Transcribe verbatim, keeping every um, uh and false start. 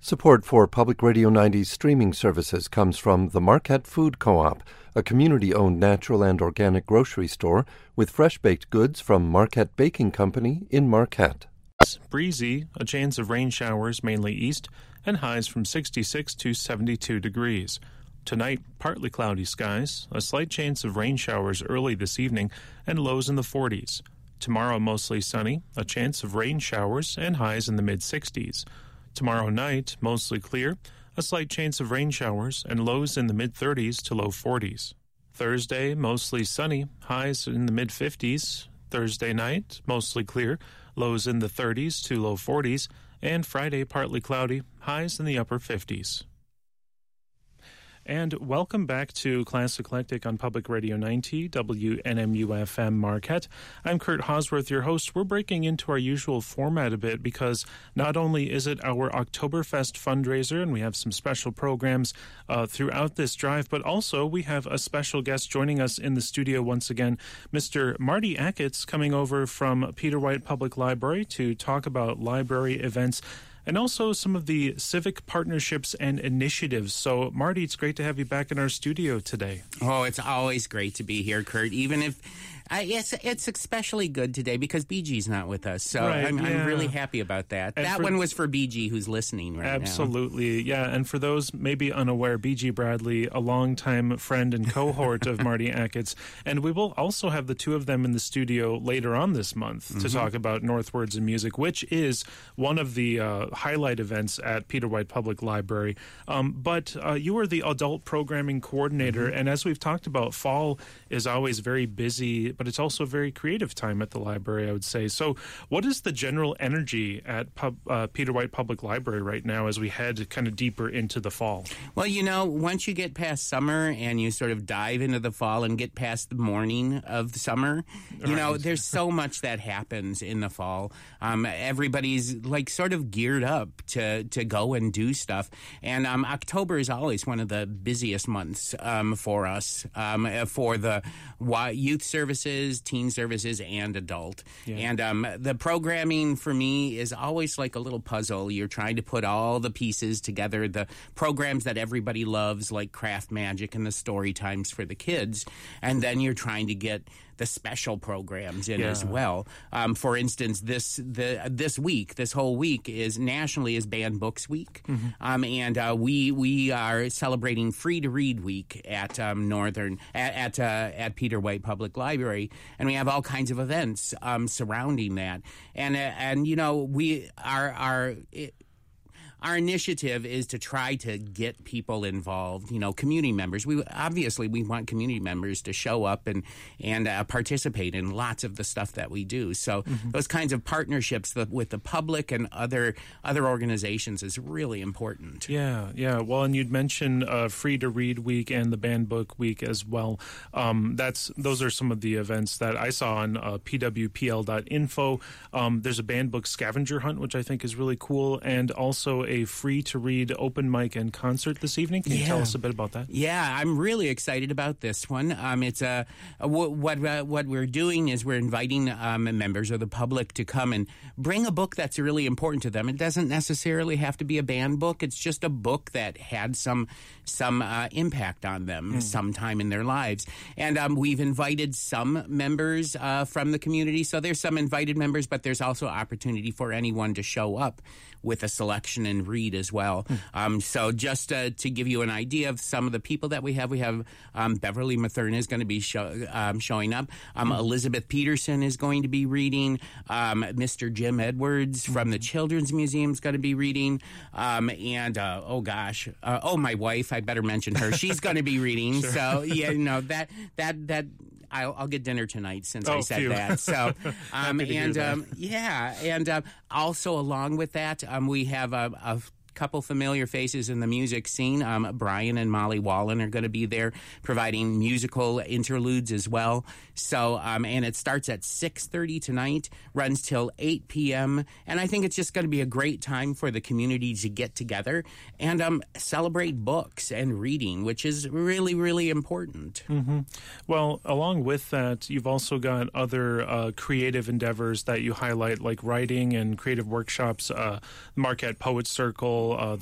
Support for Public Radio ninety's streaming services comes from the Marquette Food Co-op, a community-owned natural and organic grocery store with fresh-baked goods from Marquette Baking Company in Marquette. Breezy, a chance of rain showers mainly east, and highs from sixty-six to seventy-two degrees. Tonight, partly cloudy skies, a slight chance of rain showers early this evening, and lows in the forties. Tomorrow, mostly sunny, a chance of rain showers, and highs in the mid-sixties. Tomorrow night, mostly clear, a slight chance of rain showers, and lows in the mid-thirties to low forties. Thursday, mostly sunny, highs in the mid-fifties. Thursday night, mostly clear, lows in the thirties to low forties. And Friday, partly cloudy, highs in the upper fifties. And welcome back to Class Eclectic on Public Radio ninety, W N M U F M Marquette. I'm Kurt Hosworth, your host. We're breaking into our usual format a bit because not only is it our Oktoberfest fundraiser, and we have some special programs uh, throughout this drive, but also we have a special guest joining us in the studio once again, Mister Marty Ackitts, coming over from Peter White Public Library to talk about library events and also some of the civic partnerships and initiatives. So, Marty, it's great to have you back in our studio today. Oh, it's always great to be here, Kurt, even if I, it's, it's especially good today because B G's not with us, so right, I'm, yeah. I'm really happy about that. And that for, one was for B G, who's listening right absolutely, now. Yeah, and for those maybe unaware, B G Bradley, a longtime friend and cohort of Marty Ackitts, and we will also have the two of them in the studio later on this month mm-hmm. to talk about Northwords and Music, which is one of the uh, highlight events at Peter White Public Library. Um, but uh, you are the adult programming coordinator, mm-hmm. and as we've talked about, fall is always very busy, but it's also a very creative time at the library, I would say. So what is the general energy at Pub, uh, Peter White Public Library right now as we head kind of deeper into the fall? Well, you know, once you get past summer and you sort of dive into the fall and get past the morning of summer, you right. know, there's so much that happens in the fall. Um, everybody's like sort of geared up to, to go and do stuff. And um, October is always one of the busiest months um, for us, um, for the youth services, teen services, and adult. Yeah. And um, the programming for me is always like a little puzzle. You're trying to put all the pieces together, the programs that everybody loves, like Craft Magic and the story times for the kids, and then you're trying to get the special programs in yeah. as well. Um, for instance, this the this week, this whole week is nationally is Banned Books Week, mm-hmm. um, and uh, we we are celebrating Free to Read Week at um, Northern at at, uh, at Peter White Public Library, and we have all kinds of events um, surrounding that. And uh, and you know we our our. It, Our initiative is to try to get people involved, you know, community members. We obviously we want community members to show up and and uh, participate in lots of the stuff that we do. So mm-hmm. those kinds of partnerships with the public and other other organizations is really important. Yeah, yeah. Well, and you'd mentioned uh, Free to Read Week and the Banned Book Week as well. Um, that's those are some of the events that I saw on uh, P W P L dot info. Um, there's a banned book scavenger hunt, which I think is really cool, and also a free-to-read open mic and concert this evening. Can you yeah. tell us a bit about that? Yeah, I'm really excited about this one. Um, it's a, a what uh, what we're doing is we're inviting um, members of the public to come and bring a book that's really important to them. It doesn't necessarily have to be a banned book. It's just a book that had some some uh, impact on them mm. sometime in their lives. And um, we've invited some members uh, from the community. So there's some invited members, but there's also opportunity for anyone to show up with a selection and read as well. Mm. Um, so just uh, to give you an idea of some of the people that we have, we have um, Beverly Mathern is going to be show, um, showing up. Um, mm. Elizabeth Peterson is going to be reading. Um, Mister Jim Edwards mm. from the Children's Museum is going to be reading. Um, and, uh, oh gosh, uh, oh, my wife, I better mention her. She's going to be reading. Sure. So, yeah, you know, that, that, that, I'll, I'll get dinner tonight since oh, I said phew. that. So, um, and um, yeah, and uh, also along with that, um, we have a, a couple familiar faces in the music scene. Um, Brian and Molly Wallen are going to be there providing musical interludes as well. So, um, and it starts at six thirty tonight, runs till eight p.m. And I think it's just going to be a great time for the community to get together and um, celebrate books and reading, which is really, really important. Mm-hmm. Well, along with that, you've also got other uh, creative endeavors that you highlight, like writing and creative workshops, uh, Marquette Poets Circle, Uh,